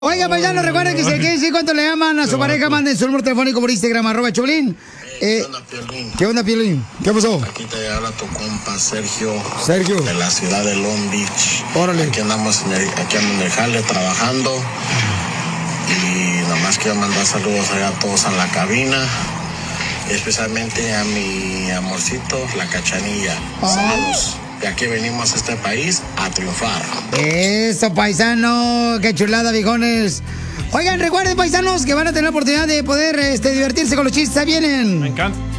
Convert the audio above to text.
Oiga, paisanos, recuerden que si quieren decir cuánto le aman a su pareja, manden su número telefónico por Instagram, @Choplin. ¿Qué onda, Piolín? ¿Qué onda, Piolín? ¿Qué pasó? Aquí te habla tu compa Sergio. Sergio. De la ciudad de Long Beach. Órale. Aquí andamos aquí ando en el jale trabajando. Y nomás quiero mandar saludos allá a todos en la cabina. Especialmente a mi amorcito, la Cachanilla. Saludos. De aquí venimos a este país a triunfar. Eso, paisano. Qué chulada, viejones. Oigan, recuerden, paisanos, que van a tener la oportunidad de poder divertirse con los chistes. Vienen. Me encanta.